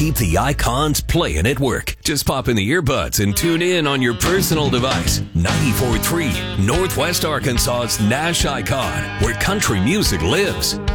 keep the icons playing at work. Just pop in the earbuds and tune in on your personal device. 94.3 Northwest Arkansas's Nash Icon, where country music lives.